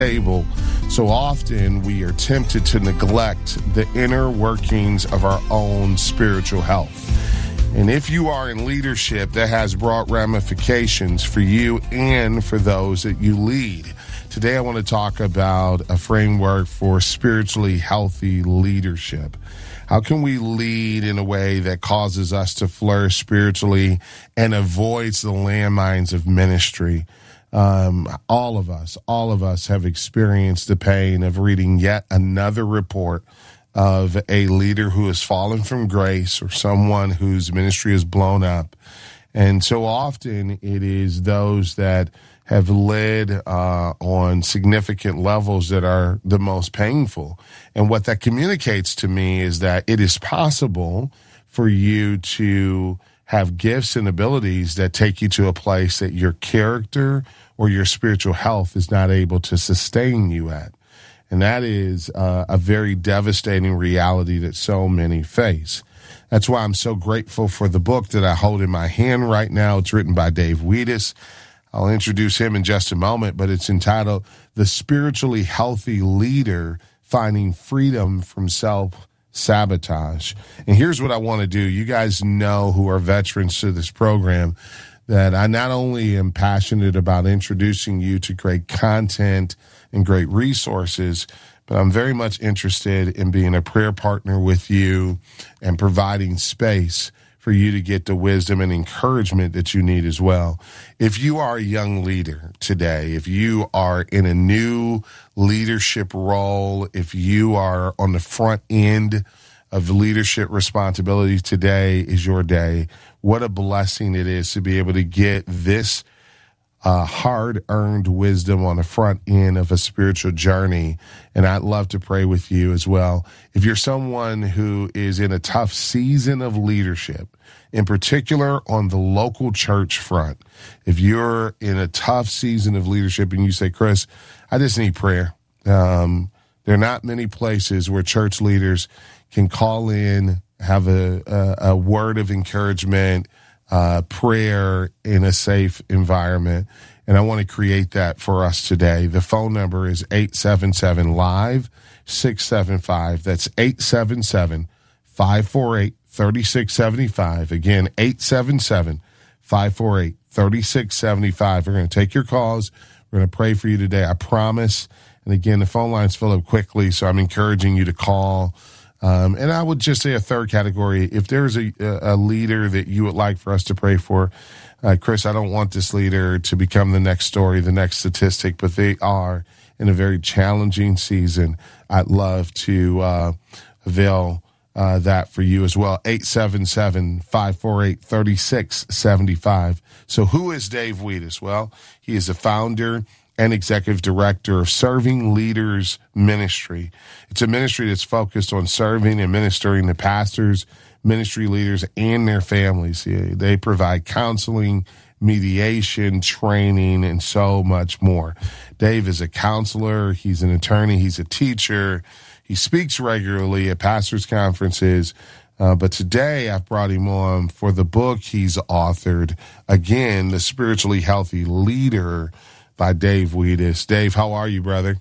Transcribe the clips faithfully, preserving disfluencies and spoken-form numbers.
table. So often we are tempted to neglect the inner workings of our own spiritual health. And if you are in leadership, that has brought ramifications for you and for those that you lead. Today, I want to talk about a framework for spiritually healthy leadership. How can we lead in a way that causes us to flourish spiritually and avoids the landmines of ministry? Um, all of us, all of us have experienced the pain of reading yet another report of a leader who has fallen from grace or someone whose ministry is blown up. And so often it is those that have led uh, on significant levels that are the most painful. And what that communicates to me is that it is possible for you to have gifts and abilities that take you to a place that your character or your spiritual health is not able to sustain you at. And that is uh, a very devastating reality that so many face. That's why I'm so grateful for the book that I hold in my hand right now. It's written by Dave Wiedis. I'll introduce him in just a moment, but it's entitled The Spiritually Healthy Leader, Finding Freedom from Self-Sabotage. And here's what I want to do. You guys know, who are veterans to this program, that I not only am passionate about introducing you to great content and great resources, but I'm very much interested in being a prayer partner with you and providing space for you to get the wisdom and encouragement that you need as well. If you are a young leader today, if you are in a new leadership role, if you are on the front end of leadership responsibility, today is your day. What a blessing it is to be able to get this uh, hard-earned wisdom on the front end of a spiritual journey. And I'd love to pray with you as well. If you're someone who is in a tough season of leadership, in particular on the local church front, if you're in a tough season of leadership and you say, Chris, I just need prayer. Um, there are not many places where church leaders can call in, have a, a, a word of encouragement, uh, prayer in a safe environment. And I want to create that for us today. The phone number is eight seven seven, live, six seven five. That's eight seven seven, five four eight, three six seven five. Again, eight seven seven, five four eight, three six seven five. We're going to take your calls. We're going to pray for you today. I promise. And again, the phone lines fill up quickly, so I'm encouraging you to call. Um, and I would just say a third category, if there's a, a leader that you would like for us to pray for, uh, Chris, I don't want this leader to become the next story, the next statistic, but they are in a very challenging season. I'd love to uh, avail uh, that for you as well. eight seven seven, five four eight, three six seven five. So who is Dave Wiedis? Well, he is a founder and executive director of Serving Leaders Ministry. It's a ministry that's focused on serving and ministering to pastors, ministry leaders, and their families. They provide counseling, mediation, training, and so much more. Dave is a counselor. He's an attorney. He's a teacher. He speaks regularly at pastors' conferences. Uh, but today I've brought him on for the book he's authored, again, The Spiritually Healthy Leader, by Dave Wiedis. Dave, how are you, brother?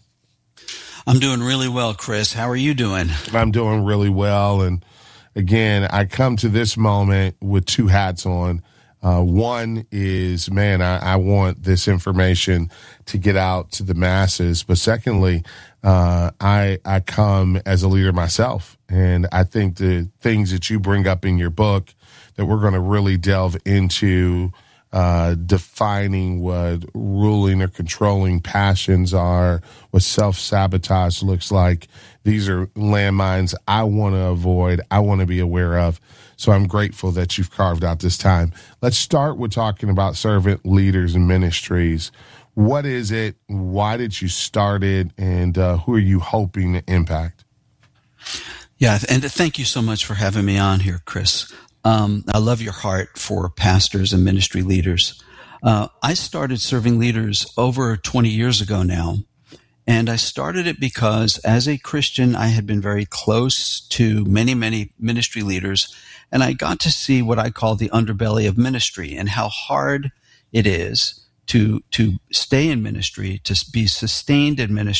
I'm doing really well, Chris. How are you doing? I'm doing really well. And again, I come to this moment with two hats on. Uh, one is, man, I, I want this information to get out to the masses. But secondly, uh, I, I come as a leader myself. And I think the things that you bring up in your book that we're going to really delve into, Uh, defining what ruling or controlling passions are, what self-sabotage looks like. These are landmines I want to avoid, I want to be aware of. So I'm grateful that you've carved out this time. Let's start with talking about servant leaders and ministries. What is it? Why did you start it? And uh, who are you hoping to impact? Yeah, and thank you so much for having me on here, Chris. Um, I love your heart for pastors and ministry leaders. Uh, I started Serving Leaders over twenty years ago now, and I started it because as a Christian, I had been very close to many, many ministry leaders, and I got to see what I call the underbelly of ministry and how hard it is to to stay in ministry, to be sustained in ministry.